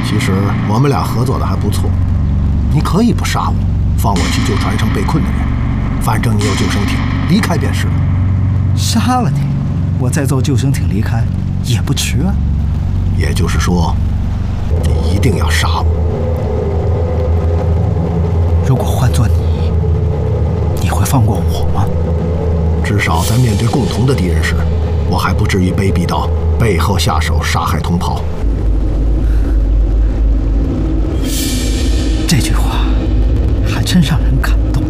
其实我们俩合作的还不错，你可以不杀我，放我去救船上被困的人，反正你有救生艇，离开便是了。 杀了你，我再坐救生艇离开也不迟啊。 也就是说，你一定要杀我。 如果换做你，你会放过我吗？ 至少在面对共同的敌人时，我还不至于卑鄙到背后下手杀害同袍。 这句话还真让人感动。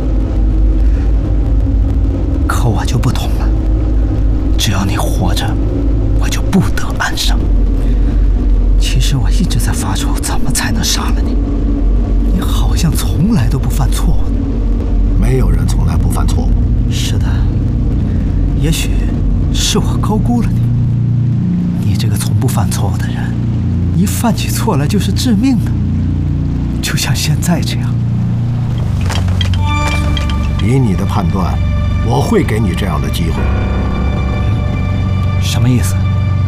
可我就不同了，只要你活着，我就不得安生。其实我一直在发愁，怎么才能杀了你？你好像从来都不犯错误。 没有人从来不犯错误。 是的，也许是我高估了你。你这个从不犯错误的人，一犯起错来就是致命的，就像现在这样。 以你的判断，我会给你这样的机会。 什么意思？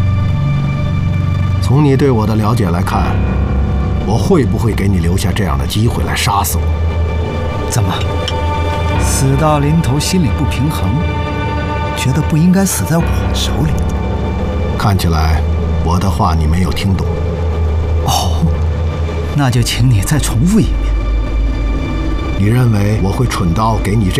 从你对我的了解来看，我会不会给你留下这样的机会来杀死我？ 怎么，死到临头心里不平衡，觉得不应该死在我手里？ 看起来我的话你没有听懂。 哦，那就请你再重复一遍。 你认为我会蠢到给你这